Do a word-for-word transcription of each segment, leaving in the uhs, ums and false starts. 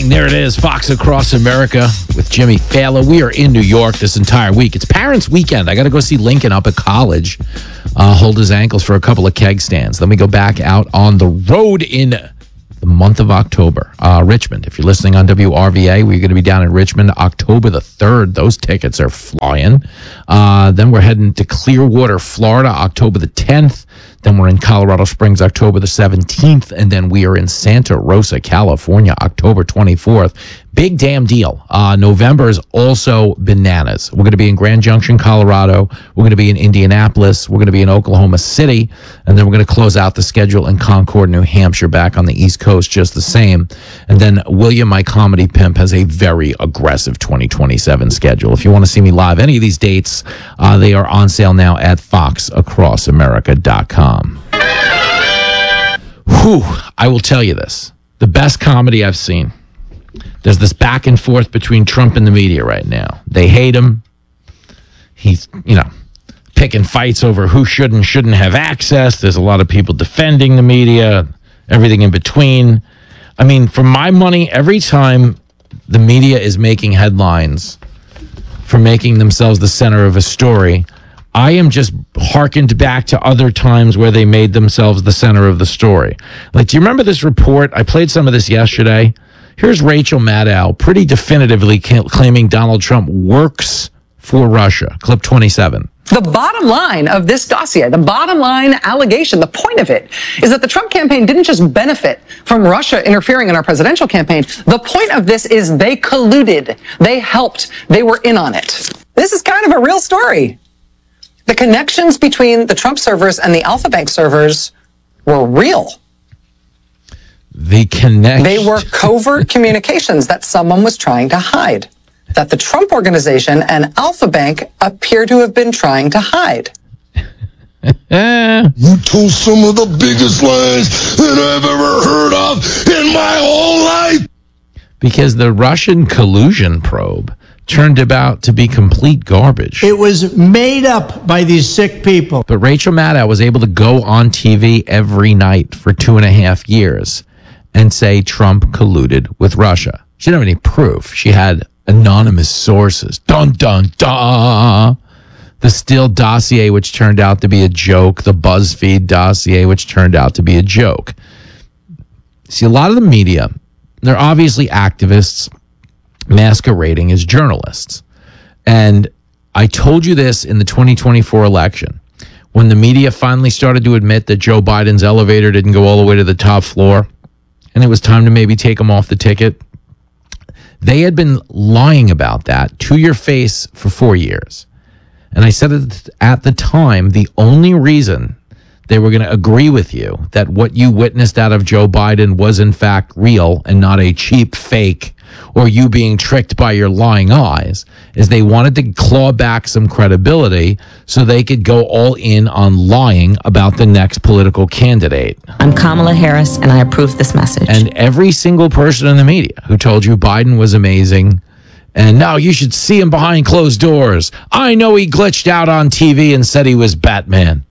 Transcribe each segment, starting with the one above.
Bang, there it is. Fox Across America with Jimmy Fallon. We are in New York this entire week. It's Parents' Weekend. I got to go see Lincoln up at college, uh, hold his ankles for a couple of keg stands. Then we go back out on the road in the month of October. Uh, Richmond, if you're listening on W R V A, we're going to be down in Richmond October the third. Those tickets are flying. Uh, then we're heading to Clearwater, Florida, October the tenth. Then we're in Colorado Springs, October the seventeenth. And then we are in Santa Rosa, California, October twenty-fourth. Big damn deal. Uh, November is also bananas. We're going to be in Grand Junction, Colorado. We're going to be in Indianapolis. We're going to be in Oklahoma City. And then we're going to close out the schedule in Concord, New Hampshire, back on the East Coast, just the same. And then William, my comedy pimp, has a very aggressive twenty twenty-seven schedule. If you want to see me live, any of these dates, uh, they are on sale now at fox across america dot com. Whew, I will tell you this. The best comedy I've seen. There's this back and forth between Trump and the media right now. They hate him. He's, you know, picking fights over who should and shouldn't have access. There's a lot of people defending the media, everything in between. I mean, for my money, every time the media is making headlines for making themselves the center of a story, I am just hearkened back to other times where they made themselves the center of the story. Like, do you remember this report? I played some of this yesterday. Here's Rachel Maddow pretty definitively claiming Donald Trump works for Russia. Clip twenty-seven. The bottom line of this dossier, the bottom line allegation, the point of it is that the Trump campaign didn't just benefit from Russia interfering in our presidential campaign. The point of this is they colluded. They helped. They were in on it. This is kind of a real story. The connections between the Trump servers and the Alpha Bank servers were real. The connection. They were covert communications that someone was trying to hide, that the Trump organization and Alpha Bank appear to have been trying to hide. You told some of the biggest lies that I've ever heard of in my whole life. Because the Russian collusion probe turned out to be complete garbage. It was made up by these sick people. But Rachel Maddow was able to go on T V every night for two and a half years and say Trump colluded with Russia. She didn't have any proof. She had anonymous sources. Dun, dun, dun. The Steele dossier, which turned out to be a joke. The BuzzFeed dossier, which turned out to be a joke. See, a lot of the media, they're obviously activists masquerading as journalists. And I told you this in the twenty twenty-four election, when the media finally started to admit that Joe Biden's elevator didn't go all the way to the top floor, and it was time to maybe take him off the ticket. They had been lying about that to your face for four years. And I said at the time, the only reason they were going to agree with you that what you witnessed out of Joe Biden was in fact real and not a cheap fake or you being tricked by your lying eyes is they wanted to claw back some credibility so they could go all in on lying about the next political candidate. I'm Kamala Harris, and I approve this message. And every single person in the media who told you Biden was amazing and now you should see him behind closed doors. I know he glitched out on T V and said he was Batman.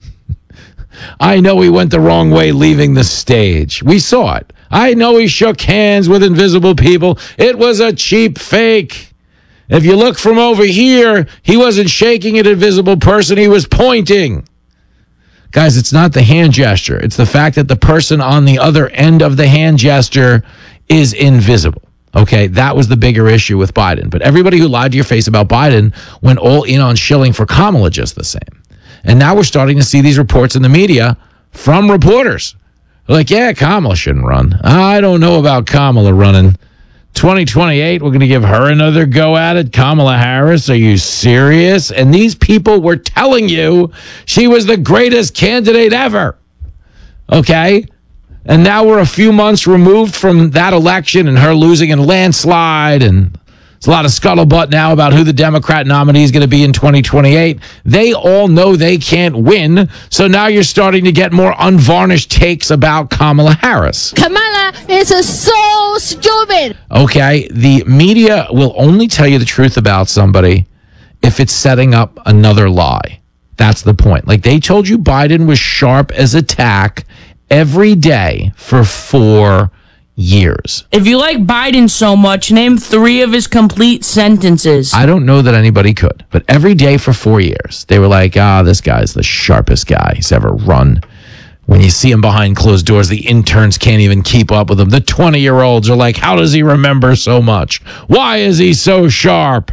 I know he went the wrong way leaving the stage. We saw it. I know he shook hands with invisible people. It was a cheap fake. If you look from over here, he wasn't shaking an invisible person. He was pointing. Guys, it's not the hand gesture. It's the fact that the person on the other end of the hand gesture is invisible. Okay, that was the bigger issue with Biden. But everybody who lied to your face about Biden went all in on shilling for Kamala just the same. And now we're starting to see these reports in the media from reporters. Like, yeah, Kamala shouldn't run. I don't know about Kamala running. twenty twenty-eight, we're going to give her another go at it. Kamala Harris, are you serious? And these people were telling you she was the greatest candidate ever. Okay? And now we're a few months removed from that election and her losing in a landslide, and there's a lot of scuttlebutt now about who the Democrat nominee is going to be in twenty twenty-eight. They all know they can't win, so now you're starting to get more unvarnished takes about Kamala Harris. Kamala is so stupid. Okay, the media will only tell you the truth about somebody if it's setting up another lie. That's the point. Like, they told you Biden was sharp as a tack every day for four years. If you like Biden so much, name three of his complete sentences. I don't know that anybody could, but every day for four years, they were like, ah, this guy's the sharpest guy he's ever run. When you see him behind closed doors, the interns can't even keep up with him. The twenty-year-olds are like, how does he remember so much? Why is he so sharp?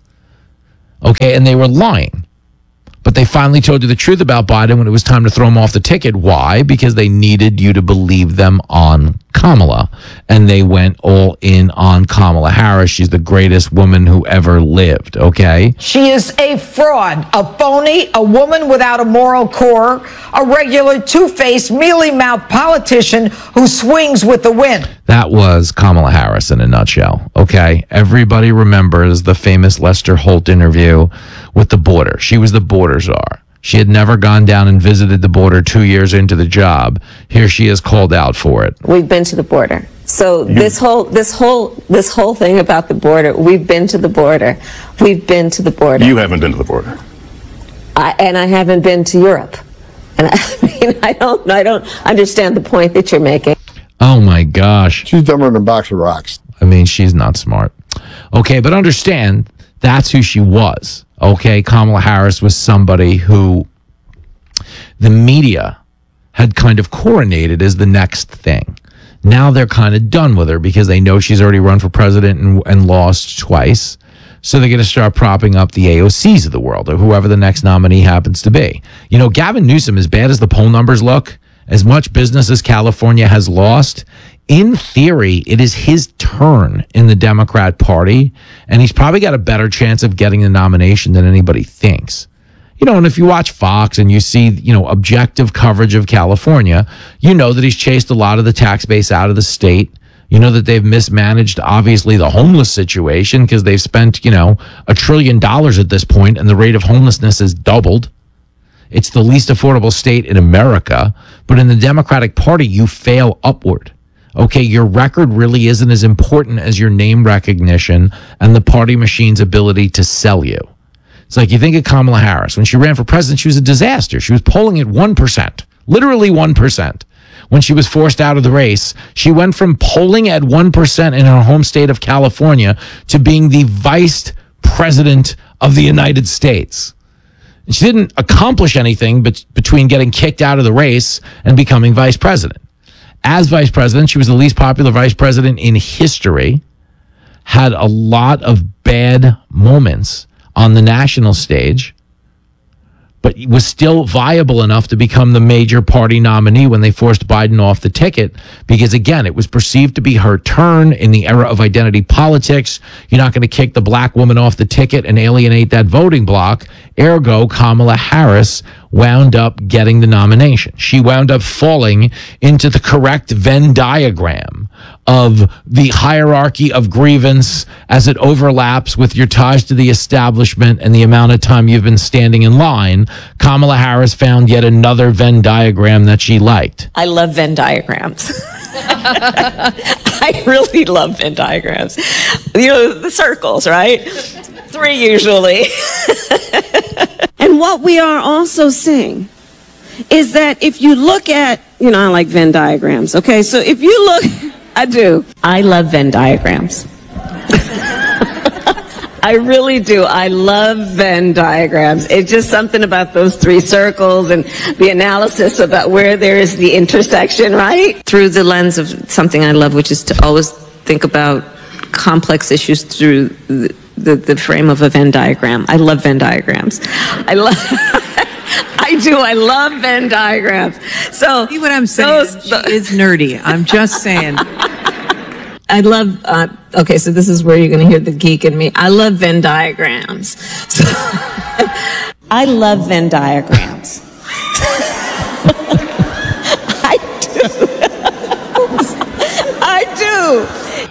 Okay, and they were lying. But they finally told you the truth about Biden when it was time to throw him off the ticket. Why? Because they needed you to believe them on Kamala. And they went all in on Kamala Harris. She's the greatest woman who ever lived, okay? She is a fraud, a phony, a woman without a moral core, a regular two-faced, mealy-mouthed politician who swings with the wind. That was Kamala Harris in a nutshell, okay? Everybody remembers the famous Lester Holt interview with the border. She was the border czar. She had never gone down and visited the border two years into the job. Here she is called out for it. We've been to the border. So this whole this whole this whole thing about the border, we've been to the border. We've been to the border. You haven't been to the border. I, and I haven't been to Europe. And I mean, I don't I don't understand the point that you're making. Oh my gosh. She's dumber than a box of rocks. I mean, she's not smart. Okay, but understand that's who she was. Okay, Kamala Harris was somebody who the media had kind of coronated as the next thing. Now they're kind of done with her because they know she's already run for president and, and lost twice. So they're going to start propping up the A O Cs of the world or whoever the next nominee happens to be. You know, Gavin Newsom, as bad as the poll numbers look, as much business as California has lost, in theory, it is his turn in the Democrat Party, and he's probably got a better chance of getting the nomination than anybody thinks. You know, and if you watch Fox and you see, you know, objective coverage of California, you know that he's chased a lot of the tax base out of the state. You know that they've mismanaged, obviously, the homeless situation because they've spent, you know, a trillion dollars at this point, and the rate of homelessness has doubled. It's the least affordable state in America. But in the Democratic Party, you fail upward. Okay, your record really isn't as important as your name recognition and the party machine's ability to sell you. It's like you think of Kamala Harris. When she ran for president, she was a disaster. She was polling at one percent, literally one percent. When she was forced out of the race, she went from polling at one percent in her home state of California to being the vice president of the United States. And she didn't accomplish anything but between getting kicked out of the race and becoming vice president. As vice president, she was the least popular vice president in history, had a lot of bad moments on the national stage, but was still viable enough to become the major party nominee when they forced Biden off the ticket. Because, again, it was perceived to be her turn in the era of identity politics. You're not going to kick the black woman off the ticket and alienate that voting bloc. Ergo, Kamala Harris wound up getting the nomination. She wound up falling into the correct Venn diagram of the hierarchy of grievance as it overlaps with your ties to the establishment and the amount of time you've been standing in line. Kamala Harris found yet another Venn diagram that she liked. I love Venn diagrams. I really love Venn diagrams. You know, the circles, right? Three usually. And what we are also seeing is that if you look at, you know, I like Venn diagrams, okay? So if you look, I do. I love Venn diagrams. I really do. I love Venn diagrams. It's just something about those three circles and the analysis about where there is the intersection, right? Through the lens of something I love, which is to always think about complex issues through the, the, the frame of a Venn diagram. I love Venn diagrams. I love... I do. I love Venn diagrams. So see what I'm saying? Those, she is nerdy. I'm just saying. I love, uh, okay, so this is where you're going to hear the geek in me. I love Venn diagrams. So, I love Venn diagrams. I do. I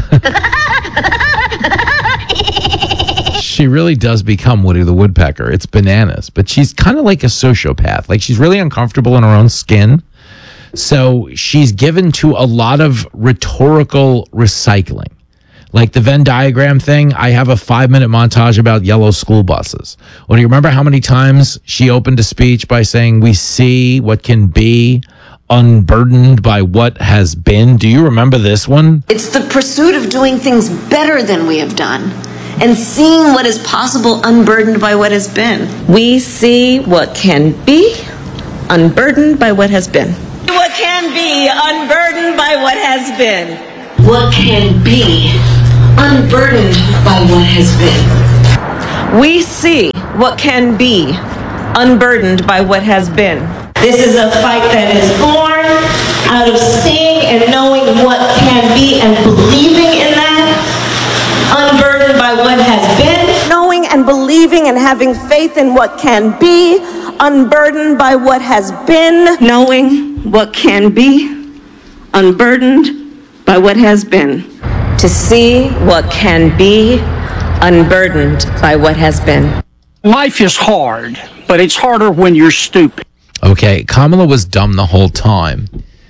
do. She really does become Woody the Woodpecker. It's bananas. But she's kind of like a sociopath. Like, she's really uncomfortable in her own skin. So she's given to a lot of rhetorical recycling. Like the Venn diagram thing, I have a five-minute montage about yellow school buses. Well, do you remember how many times she opened a speech by saying, we see what can be unburdened by what has been. Do you remember this one? It's the pursuit of doing things better than we have done and seeing what is possible unburdened by what has been. We see what can be unburdened by what has been. What can be unburdened by what has been. What can be unburdened by what has been. We see what can be unburdened by what has been. This is a fight that is born out of seeing and knowing what can be and believing in that, unburdened by what has been. Knowing and believing and having faith in what can be, unburdened by what has been. Knowing what can be, unburdened by what has been. To see what can be, unburdened by what has been. Life is hard, but it's harder when you're stupid. Okay, Kamala was dumb the whole time.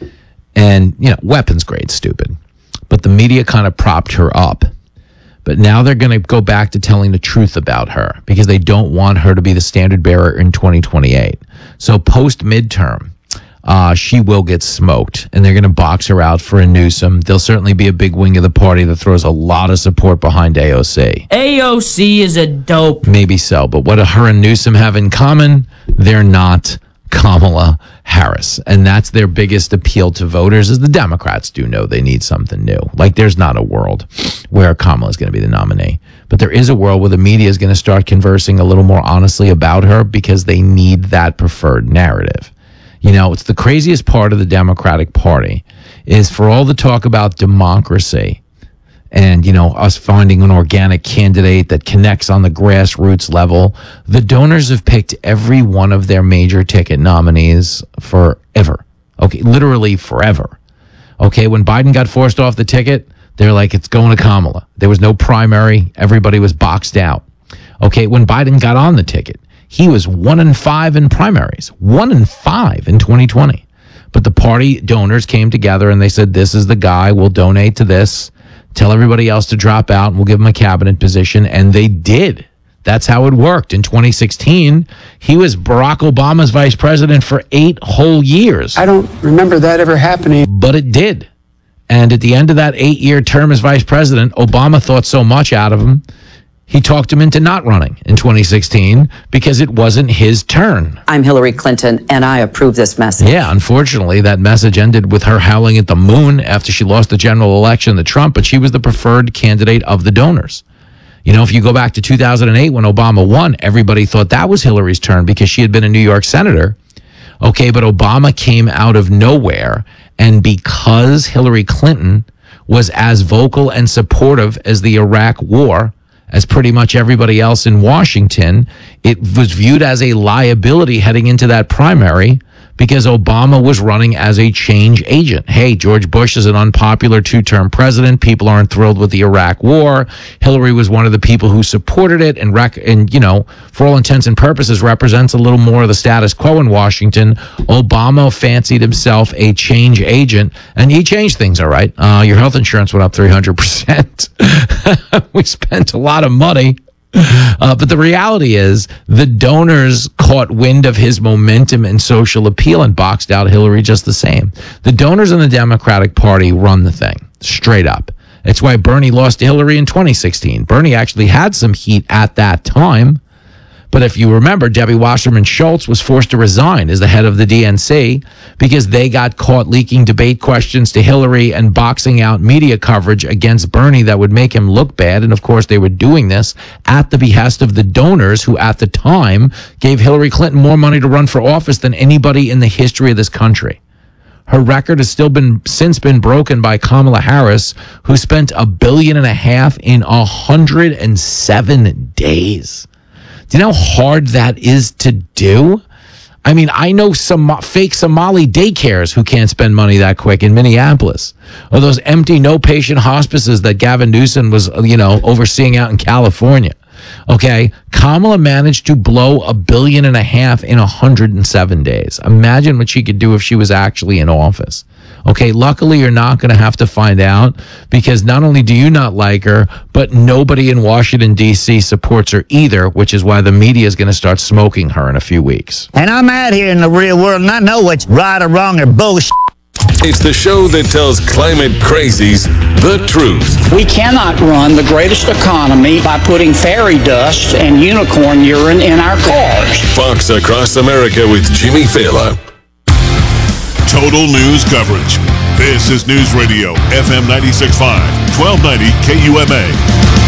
And, you know, weapons grade stupid. But the media kind of propped her up. But now they're going to go back to telling the truth about her because they don't want her to be the standard bearer in twenty twenty-eight. So post-midterm, uh, she will get smoked, and they're going to box her out for a Newsom. There'll certainly be a big wing of the party that throws a lot of support behind A O C. A O C is a dope. Maybe so, but what do her and Newsom have in common? They're not Kamala Harris, and that's their biggest appeal to voters. Is the Democrats do know they need something new. Like, there's not a world where Kamala is going to be the nominee, but there is a world where the media is going to start conversing a little more honestly about her because they need that preferred narrative. You know, it's the craziest part of the Democratic Party is for all the talk about democracy and, you know, us finding an organic candidate that connects on the grassroots level, the donors have picked every one of their major ticket nominees forever. Okay, literally forever. Okay, when Biden got forced off the ticket, they're like, it's going to Kamala. There was no primary. Everybody was boxed out. Okay, when Biden got on the ticket, he was one in five in primaries, one in five in twenty twenty. But the party donors came together and they said, this is the guy, we'll donate to this. Tell everybody else to drop out and we'll give him a cabinet position. And they did. That's how it worked. In twenty sixteen, he was Barack Obama's vice president for eight whole years. I don't remember that ever happening. But it did. And at the end of that eight-year term as vice president, Obama thought so much out of him, he talked him into not running in twenty sixteen because it wasn't his turn. I'm Hillary Clinton, and I approve this message. Yeah, unfortunately, that message ended with her howling at the moon after she lost the general election to Trump, but she was the preferred candidate of the donors. You know, if you go back to two thousand eight when Obama won, everybody thought that was Hillary's turn because she had been a New York senator. Okay, but Obama came out of nowhere, and because Hillary Clinton was as vocal and supportive as the Iraq war, as pretty much everybody else in Washington, it was viewed as a liability heading into that primary because Obama was running as a change agent. Hey, George Bush is an unpopular two-term president. People aren't thrilled with the Iraq war. Hillary was one of the people who supported it and, rec- and you know, for all intents and purposes, represents a little more of the status quo in Washington. Obama fancied himself a change agent, and he changed things, all right. Uh, your health insurance went up three hundred percent. We spent a lot of money. Uh, but the reality is the donors caught wind of his momentum and social appeal and boxed out Hillary just the same. The donors in the Democratic Party run the thing straight up. It's why Bernie lost to Hillary in twenty sixteen. Bernie actually had some heat at that time. But if you remember, Debbie Wasserman Schultz was forced to resign as the head of the D N C because they got caught leaking debate questions to Hillary and boxing out media coverage against Bernie that would make him look bad. And of course, they were doing this at the behest of the donors who at the time gave Hillary Clinton more money to run for office than anybody in the history of this country. Her record has still been since been broken by Kamala Harris, who spent a billion and a half in one hundred seven days. Do you know how hard that is to do? I mean, I know some fake Somali daycares who can't spend money that quick in Minneapolis, or those empty no-patient hospices that Gavin Newsom was, you know, overseeing out in California. Okay, Kamala managed to blow a billion and a half in one hundred seven days. Imagine what she could do if she was actually in office. Okay, luckily you're not going to have to find out, because not only do you not like her, but nobody in Washington, D C supports her either, which is why the media is going to start smoking her in a few weeks. And I'm out here in the real world and I know what's right or wrong or bullshit. It's the show that tells climate crazies the truth. We cannot run the greatest economy by putting fairy dust and unicorn urine in our cars. Fox Across America with Jimmy Fallon. Total news coverage. This is News Radio, F M ninety-six point five, twelve ninety K U M A.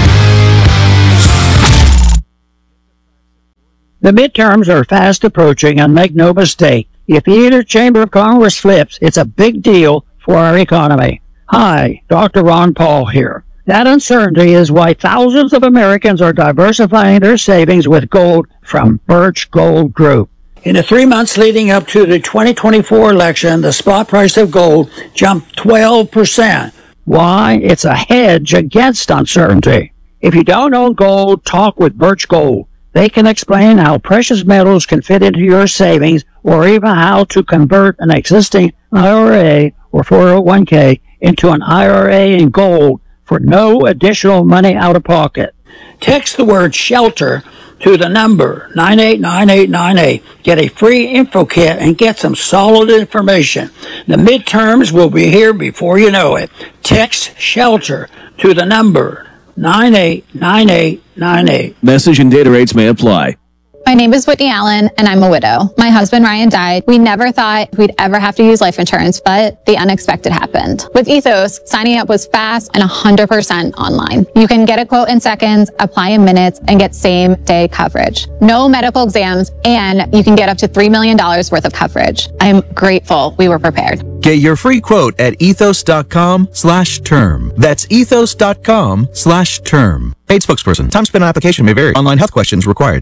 The midterms are fast approaching, and make no mistake, if either chamber of Congress flips, it's a big deal for our economy. Hi, Doctor Ron Paul here. That uncertainty is why thousands of Americans are diversifying their savings with gold from Birch Gold Group. In the three months leading up to the twenty twenty-four election, the spot price of gold jumped twelve percent. Why? It's a hedge against uncertainty. If you don't own gold, talk with Birch Gold. They can explain how precious metals can fit into your savings, or even how to convert an existing I R A or four oh one k into an I R A in gold for no additional money out of pocket. Text the word SHELTER to the number nine eight nine eight nine eight. Get a free info kit and get some solid information. The midterms will be here before you know it. Text SHELTER to the number nine eight nine eight nine eight. Message and data rates may apply. My name is Whitney Allen, and I'm a widow. My husband, Ryan, died. We never thought we'd ever have to use life insurance, but the unexpected happened. With Ethos, signing up was fast and one hundred percent online. You can get a quote in seconds, apply in minutes, and get same-day coverage. No medical exams, and you can get up to three million dollars worth of coverage. I'm grateful we were prepared. Get your free quote at ethos.com slash term. That's ethos.com slash term. Paid spokesperson. Time spent on application may vary. Online health questions required.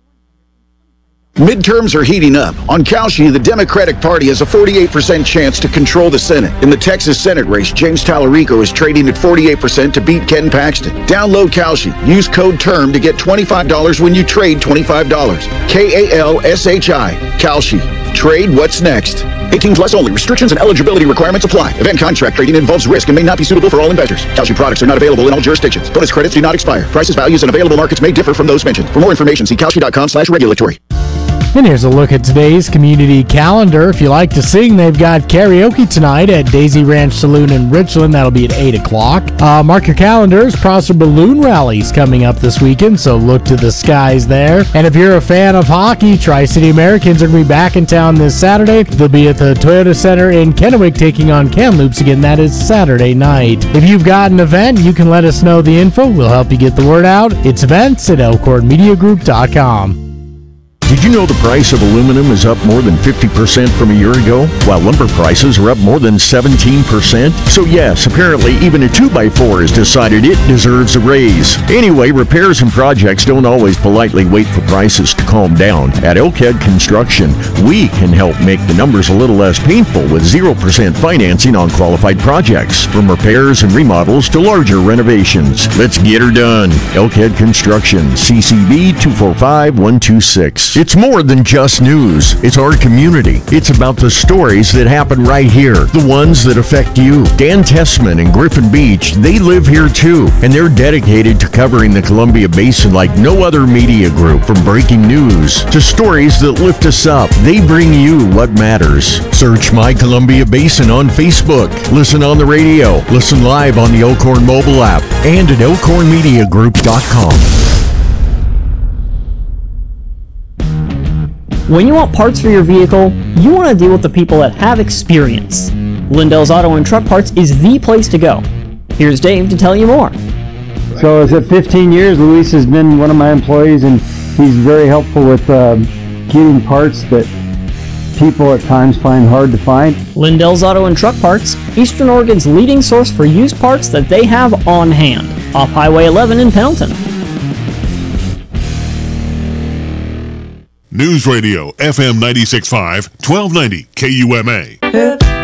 Midterms are heating up. On Kalshi, the Democratic Party has a forty-eight percent chance to control the Senate. In the Texas Senate race, James Tallarico is trading at forty-eight percent to beat Ken Paxton. Download Kalshi. Use code TERM to get twenty-five dollars when you trade twenty-five dollars. K A L S H I. Kalshi. Trade what's next. eighteen plus only. Restrictions and eligibility requirements apply. Event contract trading involves risk and may not be suitable for all investors. Kalshi products are not available in all jurisdictions. Bonus credits do not expire. Prices, values, and available markets may differ from those mentioned. For more information, see kalshi.com slash regulatory. And here's a look at today's community calendar. If you like to sing, they've got karaoke tonight at Daisy Ranch Saloon in Richland. That'll be at eight o'clock. Uh, mark your calendars. Prosser Balloon Rally's coming up this weekend, so look to the skies there. And if you're a fan of hockey, Tri-City Americans are going to be back in town this Saturday. They'll be at the Toyota Center in Kennewick taking on Kamloops again. That is Saturday night. If you've got an event, you can let us know the info. We'll help you get the word out. It's events at elkhorn media group dot com. Did you know the price of aluminum is up more than fifty percent from a year ago, while lumber prices are up more than seventeen percent? So yes, apparently even a two by four has decided it deserves a raise. Anyway, repairs and projects don't always politely wait for prices to calm down. At Elkhead Construction, we can help make the numbers a little less painful with zero percent financing on qualified projects, from repairs and remodels to larger renovations. Let's get her done. Elkhead Construction, C C B two four five one two six. It's more than just news. It's our community. It's about the stories that happen right here, the ones that affect you. Dan Tessman and Griffin Beach, they live here too, and they're dedicated to covering the Columbia Basin like no other media group. From breaking news to stories that lift us up, they bring you what matters. Search My Columbia Basin on Facebook. Listen on the radio. Listen live on the Elkhorn mobile app and at elkhorn media group dot com. When you want parts for your vehicle, you want to deal with the people that have experience. Lindell's Auto and Truck Parts is the place to go. Here's Dave to tell you more. So is it fifteen years? Luis has been one of my employees, and he's very helpful with uh, getting parts that people at times find hard to find. Lindell's Auto and Truck Parts, Eastern Oregon's leading source for used parts that they have on hand, off Highway eleven in Pendleton. News Radio, F M ninety-six point five, twelve ninety K U M A.